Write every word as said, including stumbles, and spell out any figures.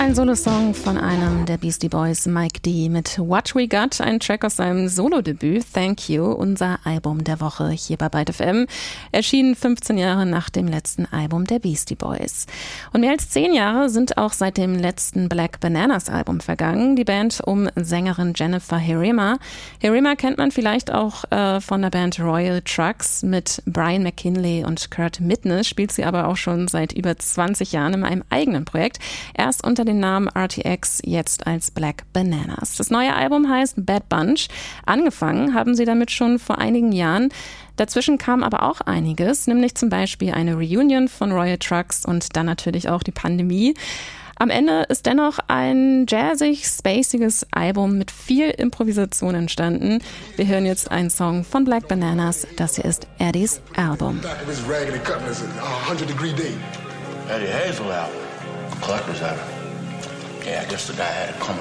Ein Solosong von einem der Beastie Boys, Mike D. mit What We Got, ein Track aus seinem Solodebüt Thank You, unser Album der Woche hier bei Byte F M, erschienen fünfzehn Jahre nach dem letzten Album der Beastie Boys. Und mehr als zehn Jahre sind auch seit dem letzten Black Bananas Album vergangen, die Band um Sängerin Jennifer Herrema. Herrema kennt man vielleicht auch äh, von der Band Royal Trucks. Mit Brian McKinley und Kurt Mitniss spielt sie aber auch schon seit über zwanzig Jahren in einem eigenen Projekt. Erst unter dem Namen R T X, jetzt als Black Bananas. Das neue Album heißt Bad Bunch. Angefangen haben sie damit schon vor einigen Jahren. Dazwischen kam aber auch einiges, nämlich zum Beispiel eine Reunion von Royal Trucks und dann natürlich auch die Pandemie. Am Ende ist dennoch ein jazzig, spaciges Album mit viel Improvisation entstanden. Wir hören jetzt einen Song von Black Bananas. Das hier ist Eddie's Album. Eddie Hazel album. Collector's album. Yeah, I guess the guy had to come